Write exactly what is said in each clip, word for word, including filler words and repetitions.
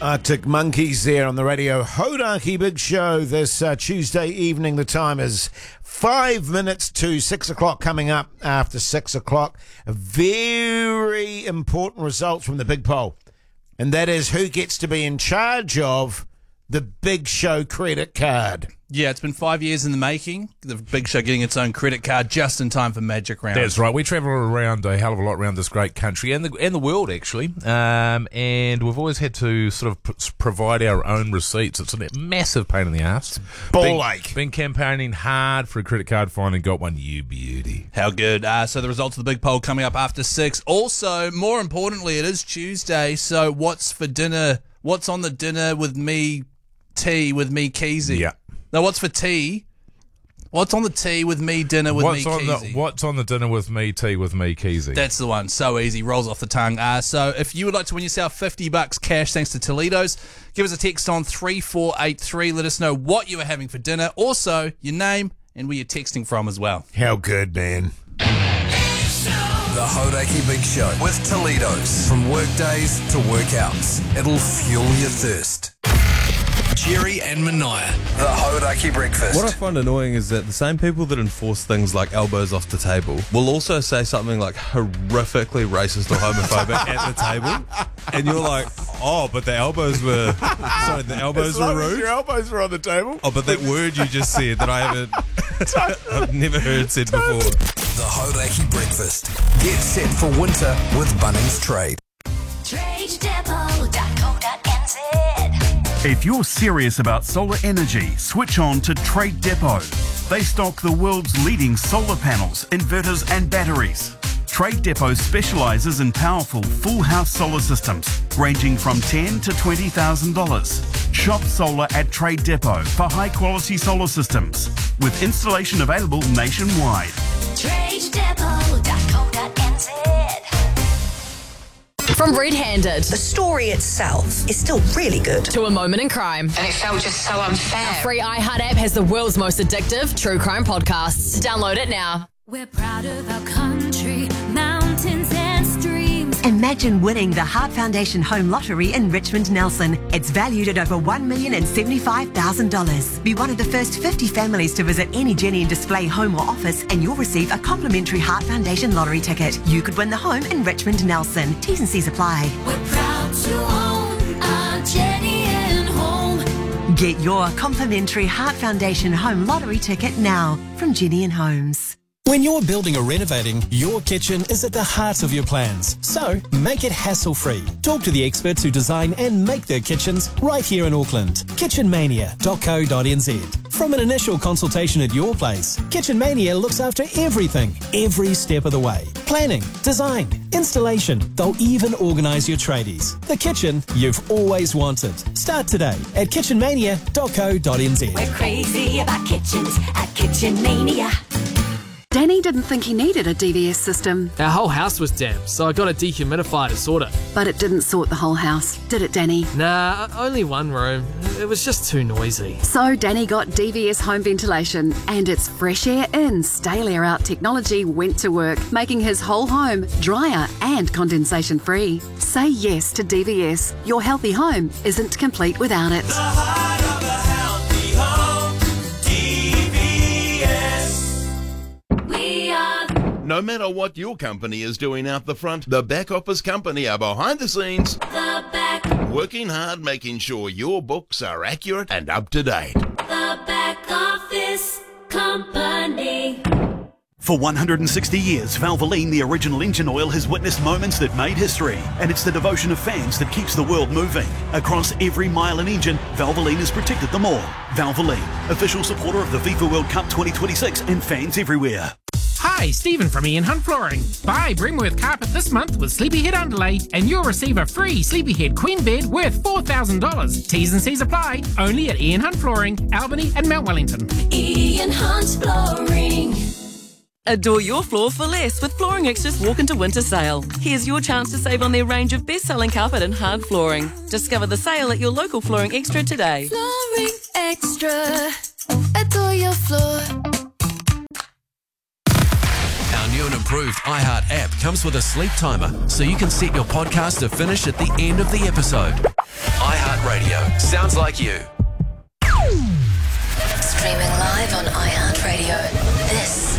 Arctic Monkeys there on the radio. Hodaki Big Show this uh, Tuesday evening. The time is five minutes to six o'clock. Coming up after six o'clock. Very important results from the big poll. And that is who gets to be in charge of the Big Show credit card. Yeah, it's been five years in the making. The Big Show getting its own credit card just in time for Magic Round. That's right. We travel around a hell of a lot around this great country and the and the world, actually. Um, and we've always had to sort of p- provide our own receipts. It's a massive pain in the ass. Ball been, ache. Been campaigning hard for a credit card, finally got one. You beauty. How good. Uh, so the results of the big poll coming up after six. Also, more importantly, it is Tuesday. So what's for dinner? What's on the dinner with me tea with me Keezy? Yeah. Now, what's for tea? What's on the tea with me dinner with what's me on Keezy? the, What's on the dinner with me tea with me Keezy? That's the one. So easy. Rolls off the tongue. Uh, so if you would like to win yourself fifty bucks cash thanks to Toledo's, give us a text on three four eight three. Let us know what you are having for dinner. Also, your name and where you're texting from as well. How good, man. The Hodaki Big Show with Toledo's. From workdays to workouts, it'll fuel your thirst. Jerry and Mania, the Hodaki Breakfast. What I find annoying is that the same people that enforce things like elbows off the table will also say something like horrifically racist or homophobic at the table, and you're like, oh, but the elbows were sorry, the elbows as long were as rude. your elbows were on the table. Oh, but that word you just said that I haven't, I've never heard said before. The Hodaki Breakfast. Get set for winter with Bunnings Trade. trade depot dot co dot n z. If you're serious about solar energy, switch on to Trade Depot. They stock the world's leading solar panels, inverters and batteries. Trade Depot specialises in powerful full house solar systems ranging from ten thousand dollars to twenty thousand dollars. Shop solar at Trade Depot for high quality solar systems with installation available nationwide. trade depot dot co dot n z. From Red Handed The story itself is still really good. to A Moment in Crime, And it felt just so unfair. our free iHeart app has the world's most addictive true crime podcasts. Download it now. We're proud of our country, mountains and streams. Imagine winning the Heart Foundation Home Lottery in Richmond Nelson. It's valued at over one million seventy-five thousand dollars. Be one of the first fifty families to visit any Jenny and Display home or office, and you'll receive a complimentary Heart Foundation lottery ticket. You could win the home in Richmond Nelson. T's and C's apply. We're proud to own our Jenny and Home. Get your complimentary Heart Foundation Home Lottery ticket now from Jenny and Homes. When you're building or renovating, your kitchen is at the heart of your plans. So, make it hassle-free. Talk to the experts who design and make their kitchens right here in Auckland. kitchen mania dot co dot n z. From an initial consultation at your place, Kitchen Mania looks after everything, every step of the way. Planning, design, installation, they'll even organise your tradies. The kitchen you've always wanted. Start today at kitchen mania dot co dot n z. We're crazy about kitchens at Kitchen Mania. Danny didn't think he needed a D V S system. Our whole house was damp, so I got a dehumidifier to sort it. But it didn't sort the whole house, did it, Danny? Nah, only one room. It was just too noisy. So Danny got D V S home ventilation, and its fresh air in, stale air out technology went to work, making his whole home drier and condensation free. Say yes to D V S. Your healthy home isn't complete without it. The heart of a healthy home, D V S. No matter what your company is doing out the front, the back office company are behind the scenes. The back. Working hard, making sure your books are accurate and up to date. The back office company. For one hundred sixty years, Valvoline, the original engine oil, has witnessed moments that made history. And it's the devotion of fans that keeps the world moving. Across every mile and engine, Valvoline has protected them all. Valvoline, official supporter of the FIFA World Cup twenty twenty-six and fans everywhere. Hi, Stephen from Ian Hunt Flooring. Buy Bremworth carpet this month with Sleepyhead underlay and you'll receive a free Sleepyhead queen bed worth four thousand dollars. T's and C's apply. Only at Ian Hunt Flooring, Albany and Mount Wellington. Ian Hunt Flooring. Adore your floor for less with Flooring Extra's Walk Into Winter Sale. Here's your chance to save on their range of best-selling carpet and hard flooring. Discover the sale at your local Flooring Extra today. Flooring Extra. Adore your floor. Our new and improved iHeart app comes with a sleep timer, so you can set your podcast to finish at the end of the episode. iHeart Radio. Sounds like you. Streaming live on iHeartRadio. This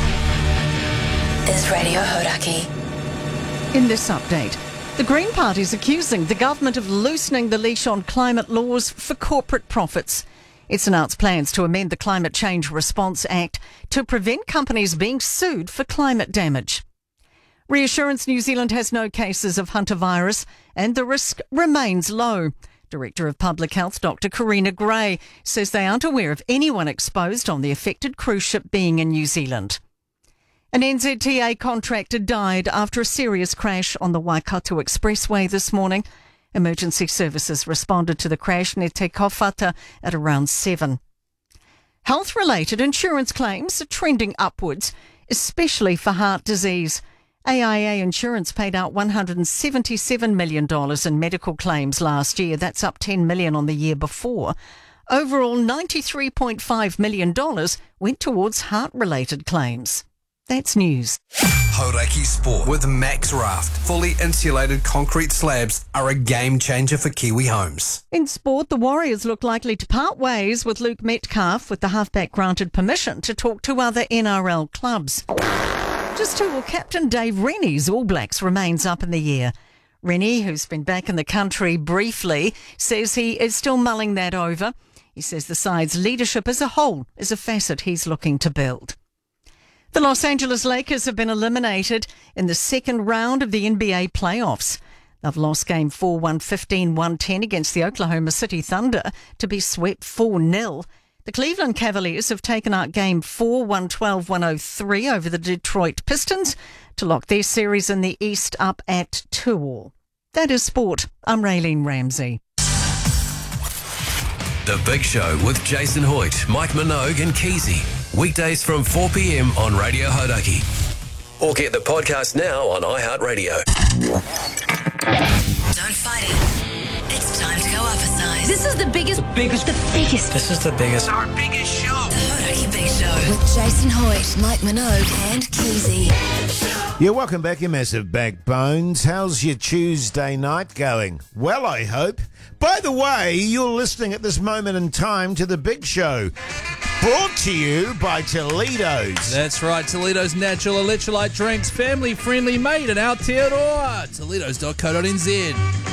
is Radio Hodaki. In this update, the Green Party is accusing the government of loosening the leash on climate laws for corporate profits. It's announced plans to amend the Climate Change Response Act to prevent companies being sued for climate damage. Reassurance New Zealand has no cases of hantavirus and the risk remains low. Director of Public Health Doctor Karina Gray says they aren't aware of anyone exposed on the affected cruise ship being in New Zealand. An N Z T A contractor died after a serious crash on the Waikato Expressway this morning. Emergency services responded to the crash near Te Kowhata at around seven. Health-related insurance claims are trending upwards, especially for heart disease. A I A Insurance paid out one hundred seventy-seven million dollars in medical claims last year. That's up ten million dollars on the year before. Overall, ninety-three point five million dollars went towards heart-related claims. That's news. Hodaki Sport with Max Raft. Fully insulated concrete slabs are a game changer for Kiwi homes. In sport, the Warriors look likely to part ways with Luke Metcalf, with the halfback granted permission to talk to other N R L clubs. Just who will captain Dave Rennie's All Blacks remains up in the air. Rennie, who's been back in the country briefly, says he is still mulling that over. He says the side's leadership as a whole is a facet he's looking to build. The Los Angeles Lakers have been eliminated in the second round of the N B A playoffs. They've lost game four, one fifteen, one ten against the Oklahoma City Thunder to be swept four nil. The Cleveland Cavaliers have taken out game four, one twelve, one oh three over the Detroit Pistons to lock their series in the East up at two all. That is sport. I'm Raylene Ramsey. The Big Show with Jason Hoyt, Mike Minogue and Keezy. Weekdays from four p.m. on Radio Hodaki. Or get the podcast now on iHeartRadio. Don't fight it. It's time to go up a size. This is the biggest, the biggest, the biggest. This is the biggest. Our biggest show. The Hodaki Big Show with Jason Hoyt, Mike Minogue and Keezy. Yeah, welcome back, you massive backbones. How's your Tuesday night going? Well, I hope. By the way, you're listening at this moment in time to The Big Show, brought to you by Toledo's. That's right, Toledo's natural electrolyte drinks, family friendly, made in Aotearoa. Toledos dot co dot n z.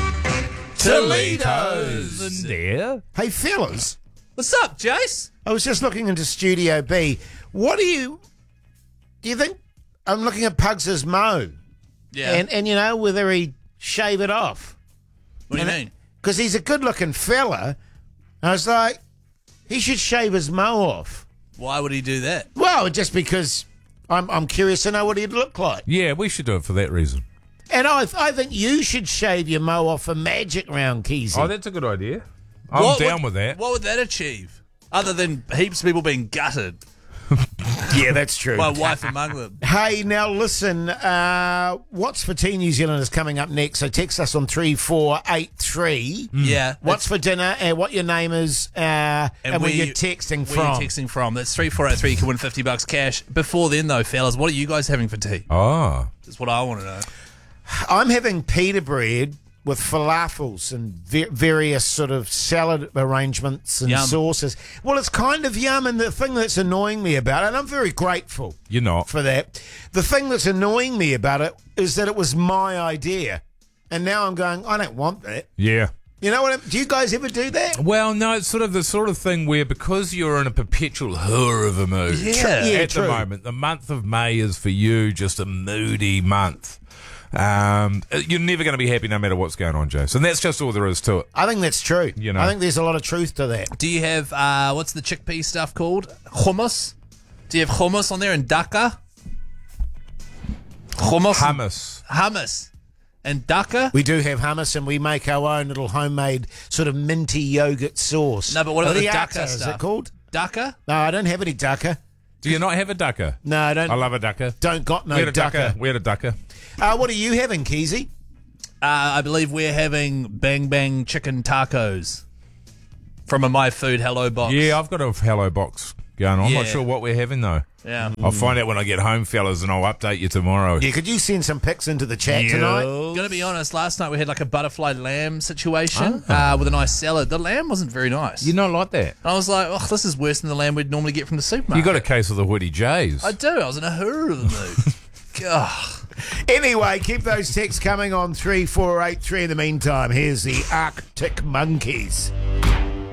Toledo's. There. Hey, fellas. What's up, Jace? I was just looking into Studio B. What do you... Do you think... I'm looking at Pugs' mo. Yeah. And, and, you know, whether he'd shave it off. What do you mean? Because he's a good-looking fella. I was like, he should shave his mo off. Why would he do that? Well, just because I'm, I'm curious to know what he'd look like. Yeah, we should do it for that reason. And I, I think you should shave your mo off for Magic Round, Keezy. Oh, that's a good idea. I'm What down would- with that. What would that achieve? Other than heaps of people being gutted. Yeah, that's true. My wife among them. Hey, now listen, uh, What's for Tea New Zealand is coming up next, so text us on three four eight three. Yeah. What's for dinner and what your name is uh, and, and where you're texting where from. you're texting from. That's three four eight three. You can win fifty bucks cash. Before then, though, fellas, what are you guys having for tea? Oh. That's what I want to know. I'm having pita bread with falafels and ve- various sort of salad arrangements and Yum. sauces. Well, it's kind of yum, and the thing that's annoying me about it, and I'm very grateful You're not. for that, the thing that's annoying me about it is that it was my idea. And now I'm going, I don't want that. Yeah. You know what? I, do you guys ever do that? Well, no, it's sort of the sort of thing where because you're in a perpetual horror of a mood Yeah. Yeah, at true. the moment, the month of May is for you just a moody month. Um, you're never going to be happy no matter what's going on, Jason. That's just all there is to it. I think that's true. You know. I think there's a lot of truth to that. Do you have, uh, what's the chickpea stuff called? Hummus? Do you have hummus on there and daka? Hummus? Hummus. Hummus. And daka? We do have hummus, and we make our own little homemade sort of minty yogurt sauce. No, but what are the Riata, daka is stuff? it called? Daka? No, I don't have any ducker. Do you not have a ducker? No, I don't. I love a ducker. Don't got no we had a ducker. ducker. We had a ducker. Uh, what are you having, Keezy? Uh, I believe we're having Bang Bang chicken tacos from a My Food Hello box. Yeah, I've got a Hello box going on. I'm not Yeah. sure what we're having, though. Yeah. I'll find out when I get home, fellas, and I'll update you tomorrow. Yeah, could you send some pics into the chat tonight? Gonna be honest, last night we had like a butterfly lamb situation uh, with a nice salad. The lamb wasn't very nice. You're not like that. I was like, oh, this is worse than the lamb we'd normally get from the supermarket. You got a case of the Woody Jays. I do. I was in a hurry of the mood. God. Anyway, keep those texts coming on three four eight three. In the meantime, here's the Arctic Monkeys.